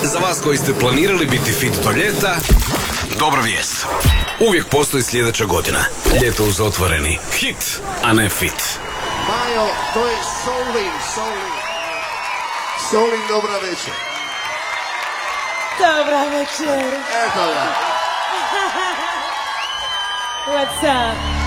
za vas koji ste planirali biti fit do ljeta, dobra vijest. Uvijek postoji sljedeća godina. Ljeto uz otvoreni hit, a ne fit. Majo, to je Solin. Solin, dobra večer. Dobra večer. Eto ga. What's up?